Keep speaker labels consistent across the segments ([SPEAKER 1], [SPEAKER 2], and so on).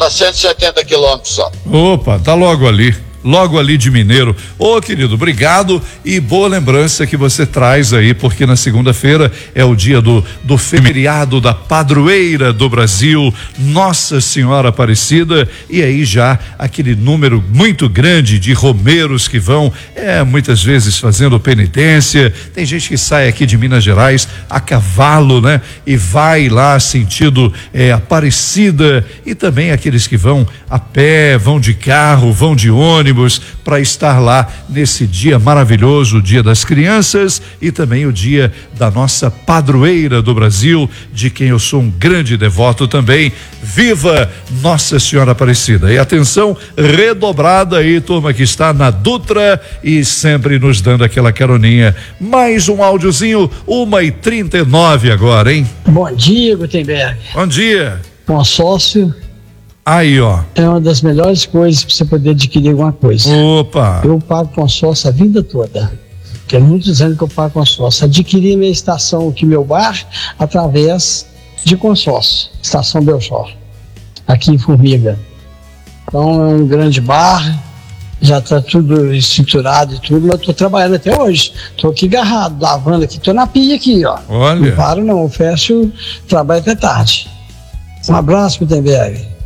[SPEAKER 1] a 170 quilômetros só.
[SPEAKER 2] Opa, tá logo ali de Mineiro. Ô, querido, obrigado e boa lembrança que você traz aí, porque na segunda-feira é o dia do feriado da padroeira do Brasil, Nossa Senhora Aparecida, e aí já aquele número muito grande de romeiros que vão, muitas vezes fazendo penitência. Tem gente que sai aqui de Minas Gerais a cavalo, né? E vai lá sentido Aparecida, e também aqueles que vão a pé, vão de carro, vão de ônibus, para estar lá nesse dia maravilhoso, o Dia das Crianças e também o dia da nossa padroeira do Brasil, de quem eu sou um grande devoto também. Viva Nossa Senhora Aparecida! E atenção redobrada aí, turma que está na Dutra e sempre nos dando aquela caroninha. Mais um áudiozinho, 1h39 agora, hein?
[SPEAKER 3] Bom dia, Gutenberg.
[SPEAKER 2] Bom dia.
[SPEAKER 3] Consórcio.
[SPEAKER 2] Aí, ó.
[SPEAKER 3] É uma das melhores coisas para você poder adquirir alguma coisa.
[SPEAKER 2] Opa!
[SPEAKER 3] Eu pago consórcio a vida toda. Tem muitos anos que eu pago consórcio. Adquiri minha estação aqui, meu bar, através de consórcio. Estação Belchor, aqui em Formiga. Então é um grande bar, já está tudo estruturado e tudo, mas eu estou trabalhando até hoje. Estou aqui agarrado, lavando aqui, estou na pia aqui, ó.
[SPEAKER 2] Olha.
[SPEAKER 3] Não paro não, eu fecho, trabalho até tarde. Um abraço, Gutenberg.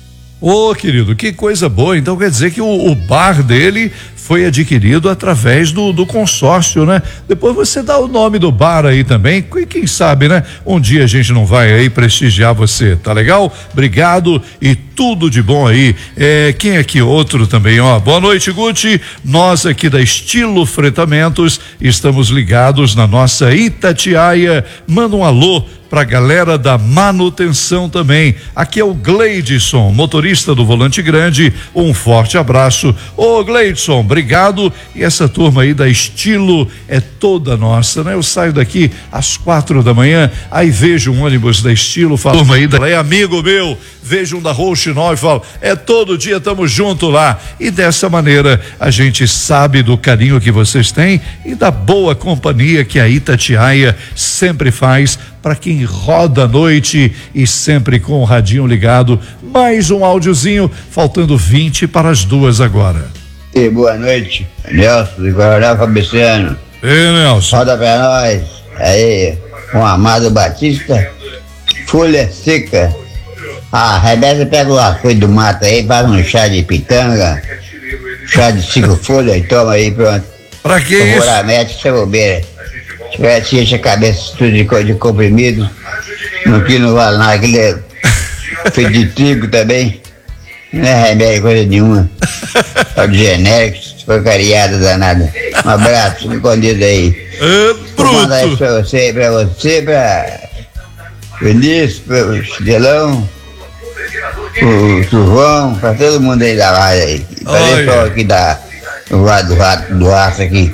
[SPEAKER 2] Ô, querido, que coisa boa. Então quer dizer que o bar dele foi adquirido através do consórcio, né? Depois você dá o nome do bar aí também, e quem sabe, né? Um dia a gente não vai aí prestigiar você, tá legal? Obrigado e tudo de bom aí. Quem aqui outro também, ó. Boa noite, Guti. Nós aqui da Estilo Fretamentos estamos ligados na nossa Itatiaia. Manda um alô pra galera da manutenção também. Aqui é o Gleidson, motorista do Volante Grande. Um forte abraço. Ô, Gleidson, obrigado. E essa turma aí da Estilo é toda nossa, né? Eu saio daqui às 4 da manhã, aí vejo um ônibus da Estilo, falo, turma aí é amigo meu, vejo um da Rouxinol e falo, todo dia estamos junto lá. E dessa maneira a gente sabe do carinho que vocês têm e da boa companhia que a Itatiaia sempre faz para quem roda à noite e sempre com o radinho ligado. Mais um áudiozinho, faltando 20 para as 2 agora.
[SPEAKER 4] E boa noite, Nelson do Coronel Fabriciano.
[SPEAKER 2] Ei, Nelson.
[SPEAKER 4] Roda pra nós, aí, com Amado Batista, folha seca. Rebeca pega uma coisa do mato aí, faz um chá de pitanga, chá de 5 folhas e toma aí, pronto.
[SPEAKER 2] Pra que isso?
[SPEAKER 4] Mete essa bobeira. Se enche a cabeça tudo de comprimido, no que não vale nada, aquele é feito de trigo também, não é remédio coisa nenhuma, é de genérico, porcariada danada. Um abraço, fica com Deus aí. Vou mandar isso pra você, pra Vinícius, pro Estelão, pro Silvão, pra todo mundo aí da área aí. Pra pessoal aqui do lado do Aço aqui.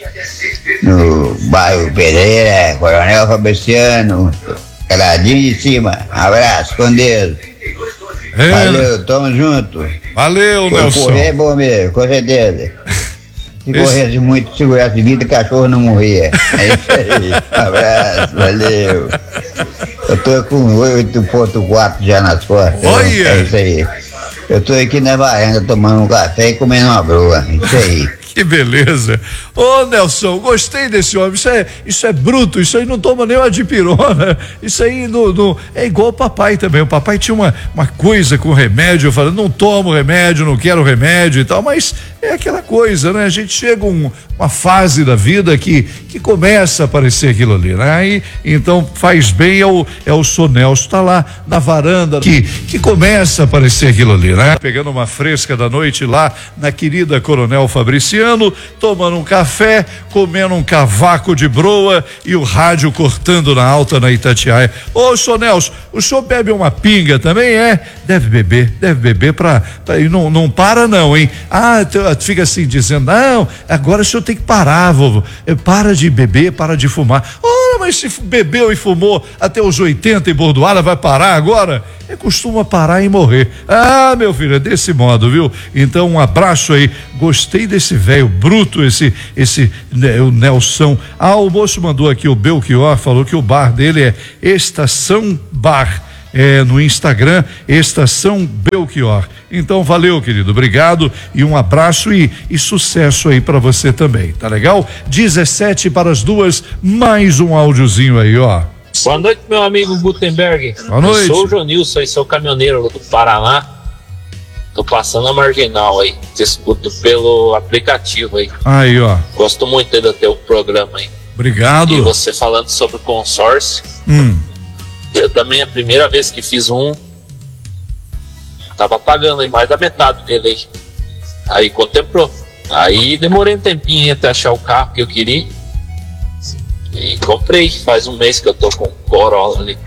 [SPEAKER 4] No bairro Pereira, Coronel Fabriciano, Caladinho de cima. Abraço, com Deus. Valeu, tamo junto.
[SPEAKER 2] Valeu, Nelson.
[SPEAKER 4] Correr é bom mesmo, com certeza. Se corresse muito, segurasse vida, cachorro não morria. É isso aí. Abraço, valeu. Eu tô com 8.4 já nas costas.
[SPEAKER 2] Olha.
[SPEAKER 4] É isso aí. Eu tô aqui na varanda tomando um café e comendo uma broa. Isso aí.
[SPEAKER 2] Que beleza. Ô, Nelson, gostei desse homem. Isso é bruto, isso aí não toma nem uma dipirona. Isso aí não é igual o papai também. O papai tinha uma coisa com remédio, falando, não tomo remédio, não quero remédio e tal, mas é aquela coisa, né? A gente chega uma fase da vida que começa a aparecer aquilo ali, né? E, então faz bem é o Sr. Nelson, tá lá na varanda que começa a aparecer aquilo ali, né? Pegando uma fresca da noite lá na querida Coronel Fabriciano, tomando um café, comendo um cavaco de broa e o rádio cortando na alta na Itatiaia. Ô, Sr. Nelson, o senhor bebe uma pinga também, Deve beber e não para não, hein? Fica assim dizendo, não, agora o senhor tem que parar, vovô, para de beber, para de fumar. Mas se bebeu e fumou até os 80 e bordoada, vai parar agora? Costuma parar e morrer. Meu filho, é desse modo, viu? Então um abraço aí, gostei desse velho bruto, o Nelson. O moço mandou aqui, o Belchior falou que o bar dele é Estação Bar. no Instagram, Estação Belchior. Então valeu, querido, obrigado e um abraço e sucesso aí pra você também, tá legal? 1:17 mais um áudiozinho aí, ó.
[SPEAKER 5] Boa noite, meu amigo Gutenberg.
[SPEAKER 2] Boa noite.
[SPEAKER 5] Eu sou o Jonilson aí, sou caminhoneiro do Paraná. Tô passando a marginal aí, te escuto pelo aplicativo aí.
[SPEAKER 2] Aí, ó.
[SPEAKER 5] Gosto muito do teu programa aí.
[SPEAKER 2] Obrigado.
[SPEAKER 5] E você falando sobre consórcio. Eu também, a primeira vez que fiz tava pagando aí mais da metade dele aí. Aí contemplou. Aí demorei um tempinho até achar o carro que eu queria. E comprei. Faz um mês que eu tô com o Corolla ali.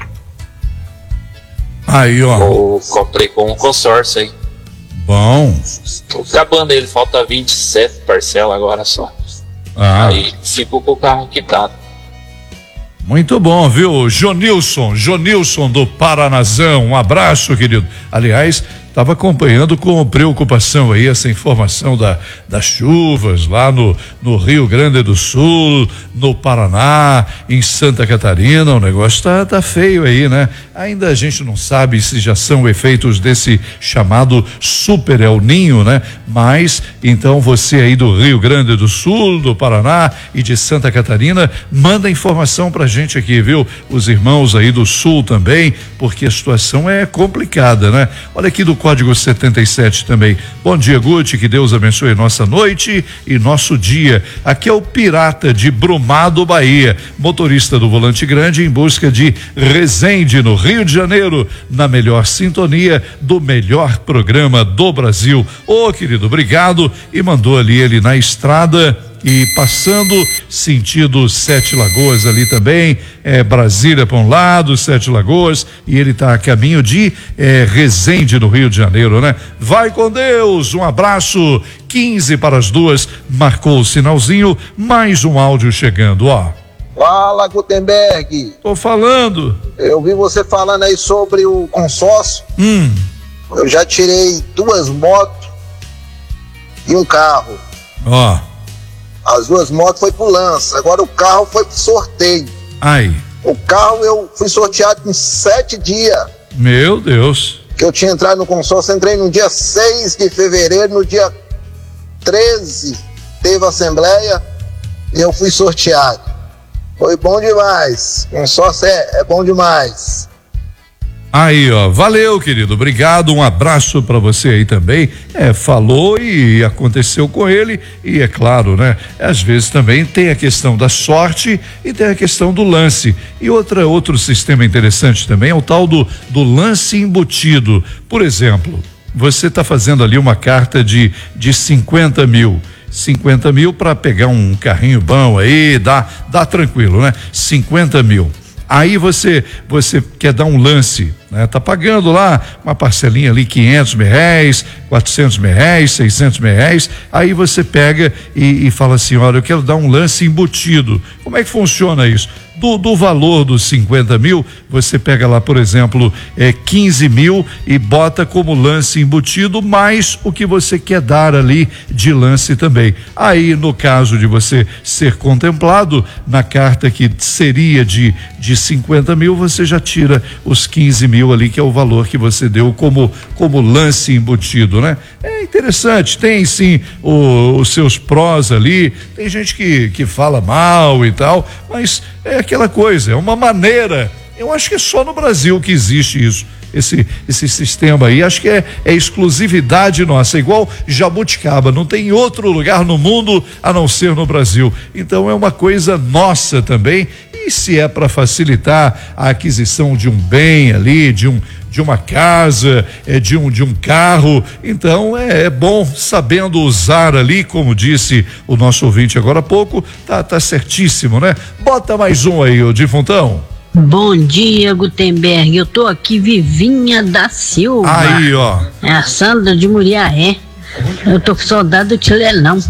[SPEAKER 2] Aí, ó.
[SPEAKER 5] Eu comprei com um consórcio aí.
[SPEAKER 2] Bom.
[SPEAKER 5] Tô acabando ele, falta 27 parcelas agora só. Aí fico com o carro quitado.
[SPEAKER 2] Muito bom, viu? Jonilson do Paranazão, um abraço, querido. Aliás, estava acompanhando com preocupação aí essa informação das chuvas lá no Rio Grande do Sul, no Paraná, em Santa Catarina. O negócio tá feio aí, né? Ainda a gente não sabe se já são efeitos desse chamado Super El Ninho, né? Mas então você aí do Rio Grande do Sul, do Paraná e de Santa Catarina, manda informação pra gente aqui, viu? Os irmãos aí do Sul também, porque a situação é complicada, né? Olha aqui do Código 77 também. Bom dia, Guti, que Deus abençoe nossa noite e nosso dia. Aqui é o Pirata de Brumado, Bahia, motorista do Volante Grande em busca de Resende, no Rio de Janeiro, na melhor sintonia do melhor programa do Brasil. Ô, querido, obrigado. E mandou ali ele na estrada e passando sentido Sete Lagoas ali também, Brasília para um lado, Sete Lagoas, e ele está a caminho de Resende, no Rio de Janeiro, né? Vai com Deus, um abraço. 1:15 marcou o sinalzinho, mais um áudio chegando, ó.
[SPEAKER 6] Fala, Gutenberg.
[SPEAKER 2] Tô falando.
[SPEAKER 6] Eu vi você falando aí sobre o consórcio. Eu já tirei 2 motos e um carro.
[SPEAKER 2] Ó.
[SPEAKER 6] As 2 motos foi pro lance, agora o carro foi pro sorteio.
[SPEAKER 2] Aí.
[SPEAKER 6] O carro eu fui sorteado em 7 dias.
[SPEAKER 2] Meu Deus.
[SPEAKER 6] Que eu tinha entrado no consórcio, entrei no dia 6 de fevereiro, no dia 13 teve a assembleia e eu fui sorteado. Foi bom demais, consórcio é bom demais.
[SPEAKER 2] Aí, ó, valeu, querido, obrigado, um abraço pra você aí também. Falou e aconteceu com ele, e é claro, né? Às vezes também tem a questão da sorte e tem a questão do lance. E outro sistema interessante também é o tal do lance embutido. Por exemplo, você tá fazendo ali uma carta de 50 mil. 50 mil para pegar um carrinho bom aí, dá tranquilo, né? 50 mil. Aí você quer dar um lance, né? Tá pagando lá uma parcelinha ali, R$500, R$400, R$600. Aí você pega e fala assim, olha, eu quero dar um lance embutido. Como é que funciona isso? Do valor dos 50 mil, você pega lá, por exemplo, 15 mil e bota como lance embutido, mais o que você quer dar ali de lance também. Aí, no caso de você ser contemplado, na carta que seria de 50 mil, você já tira os 15 mil ali, que é o valor que você deu como lance embutido, né? É interessante, tem sim os seus prós ali, tem gente que fala mal e tal, mas é aquela coisa, é uma maneira. Eu acho que é só no Brasil que existe isso, esse sistema aí. Acho que é exclusividade nossa, igual jabuticaba, não tem outro lugar no mundo a não ser no Brasil. Então é uma coisa nossa também. E se é para facilitar a aquisição de um bem ali, de uma casa, de um carro, então é bom, sabendo usar ali, como disse o nosso ouvinte agora há pouco, tá certíssimo, né? Bota mais um aí, ô Difuntão.
[SPEAKER 7] Bom dia, Gutenberg, eu tô aqui, Vivinha da Silva.
[SPEAKER 2] Aí, ó.
[SPEAKER 7] É a Sandra de Muriaé. Eu tô com saudade do Tilelão.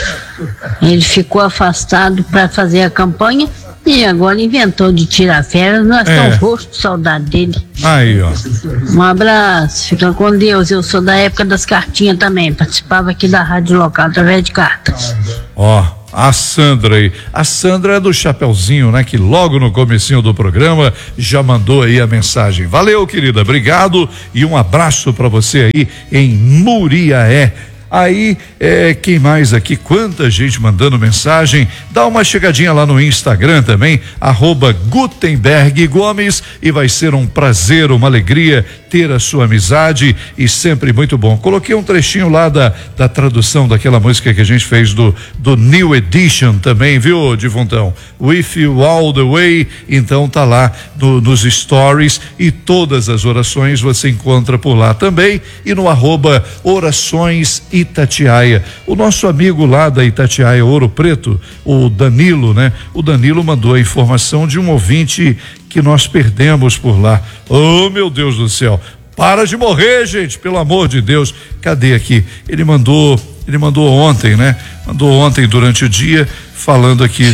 [SPEAKER 7] Ele ficou afastado para fazer a campanha e agora inventou de tirar férias. Nós estamos rosto de saudade dele.
[SPEAKER 2] Aí, ó.
[SPEAKER 7] Um abraço, fica com Deus. Eu sou da época das cartinhas também, participava aqui da rádio local através de cartas.
[SPEAKER 2] Ó. a Sandra aí. A Sandra é do Chapeuzinho, né? Que logo no comecinho do programa já mandou aí a mensagem. Valeu, querida, obrigado e um abraço para você aí em Muriaé. Aí, quem mais aqui? Quanta gente mandando mensagem. Dá uma chegadinha lá no Instagram também, @Gutenberg Gomes, e vai ser um prazer, uma alegria ter a sua amizade e sempre muito bom. Coloquei um trechinho lá da tradução daquela música que a gente fez do New Edition também, viu, Divuntão? With You All the Way, então tá lá nos stories, e todas as orações você encontra por lá também, e no @Orações Itatiaia. O nosso amigo lá da Itatiaia, Ouro Preto, o Danilo, né? O Danilo mandou a informação de um ouvinte que nós perdemos por lá. Oh, meu Deus do céu. Para de morrer, gente, pelo amor de Deus. Cadê aqui? Ele mandou ontem, né? Mandou ontem durante o dia, falando aqui.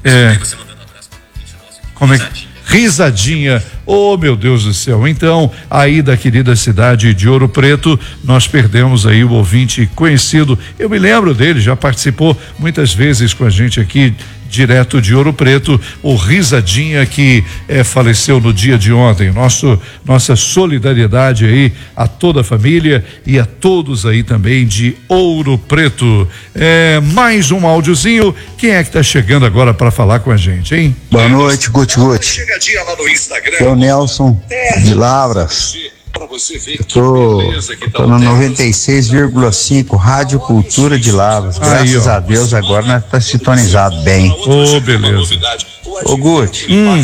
[SPEAKER 2] Como é que? Risadinha, oh meu Deus do céu. Então, aí da querida cidade de Ouro Preto, nós perdemos aí o ouvinte conhecido. Eu me lembro dele, já participou muitas vezes com a gente aqui, direto de Ouro Preto, o Risadinha, que faleceu no dia de ontem. Nossa solidariedade aí a toda a família e a todos aí também de Ouro Preto. Mais um áudiozinho. Quem é que tá chegando agora para falar com a gente, hein?
[SPEAKER 8] Boa noite, Guti. É o Nelson de Lavras. Tô no 96,5 Rádio Cultura de Lavras. Graças a Deus, agora nós tá sintonizado bem.
[SPEAKER 2] Beleza.
[SPEAKER 8] Ô Guti,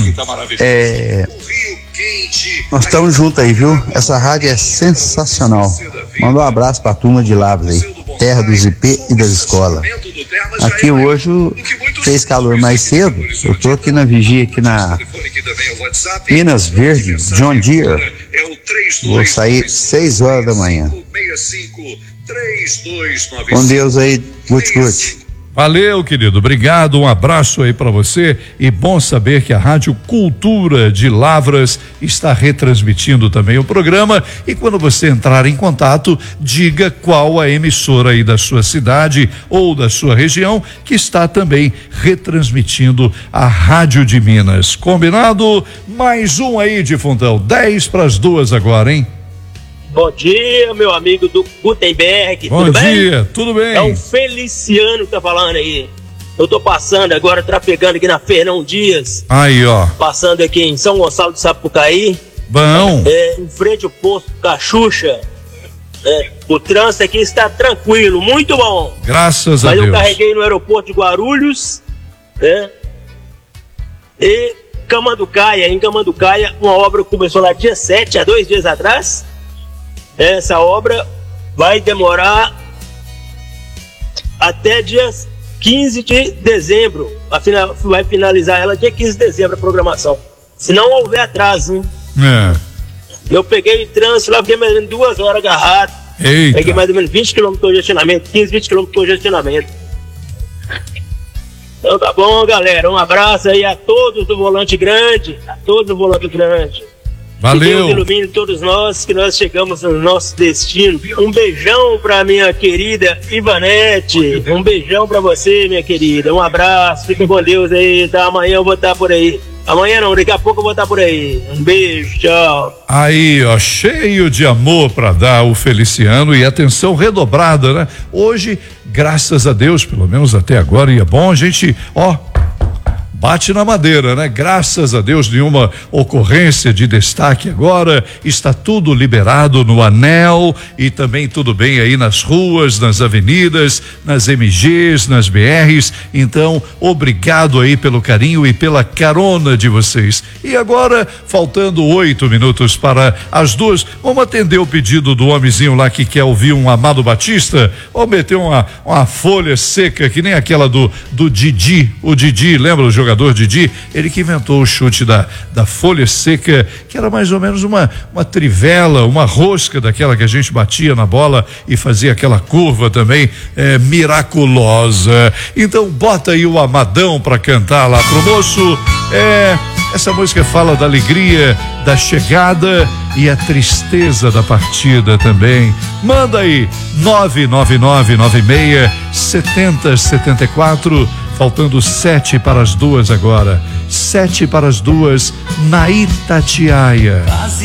[SPEAKER 8] nós estamos juntos aí, viu? Essa rádio é sensacional. Manda um abraço pra turma de Lavras aí, terra dos IP e das escolas. Aqui hoje fez calor mais cedo. Eu tô aqui na vigia, aqui na Minas Verde, John Deere. Vou sair 6 horas da manhã. Com Deus aí, Guti.
[SPEAKER 2] Valeu, querido, obrigado, um abraço aí para você, e bom saber que a Rádio Cultura de Lavras está retransmitindo também o programa, e quando você entrar em contato, diga qual a emissora aí da sua cidade ou da sua região que está também retransmitindo a Rádio de Minas. Combinado? Mais um aí, Difuntão, 1:50 agora, hein?
[SPEAKER 9] Bom dia, meu amigo do Gutenberg.
[SPEAKER 2] Bom dia, tudo bem?
[SPEAKER 9] É o Feliciano que tá falando aí. Eu tô passando agora, trafegando aqui na Fernão Dias.
[SPEAKER 2] Aí, ó.
[SPEAKER 9] Passando aqui em São Gonçalo de Sapucaí.
[SPEAKER 2] Bom.
[SPEAKER 9] Em frente ao posto Cachucha. O trânsito aqui está tranquilo, muito bom.
[SPEAKER 2] Graças a Deus.
[SPEAKER 9] Mas eu carreguei no aeroporto de Guarulhos, e em Camanducaia, uma obra que começou lá dia 7, há 2 dias atrás. Essa obra vai demorar até dia 15 de dezembro. Vai finalizar ela dia 15 de dezembro a programação. Se não houver atraso, Eu peguei o trânsito lá, fiquei mais ou menos 2 horas agarrado.
[SPEAKER 2] Eita.
[SPEAKER 9] Peguei mais ou menos 20 km de congestionamento, 15, 20 km de congestionamento. Então tá bom, galera. Um abraço aí a todos do Volante Grande.
[SPEAKER 2] Valeu.
[SPEAKER 9] Que Deus ilumine todos nós, que nós chegamos no nosso destino. Um beijão pra minha querida Ivanete. Um beijão pra você, minha querida. Um abraço, fiquem com Deus aí, tá? Amanhã eu vou estar por aí. Amanhã não, daqui a pouco eu vou estar por aí. Um beijo, tchau.
[SPEAKER 2] Aí, ó, cheio de amor pra dar o Feliciano, e atenção redobrada, né? Hoje, graças a Deus, pelo menos até agora, e é bom a gente, bate na madeira, né? Graças a Deus, nenhuma ocorrência de destaque agora, está tudo liberado no anel, e também tudo bem aí nas ruas, nas avenidas, nas MGs, nas BRs. Então, obrigado aí pelo carinho e pela carona de vocês. E agora, faltando 8 minutos para as 2, vamos atender o pedido do homenzinho lá que quer ouvir um Amado Batista, ou meter uma folha seca, que nem aquela do Didi. O Didi, lembra o jogador Didi? Ele que inventou o chute da folha seca, que era mais ou menos uma trivela, uma rosca daquela que a gente batia na bola e fazia aquela curva também miraculosa. Então bota aí o Amadão pra cantar lá pro moço. Essa música fala da alegria, da chegada e a tristeza da partida também. Manda aí 999967074, faltando 7 para as 2 agora. 7 para as 2 na Itatiaia.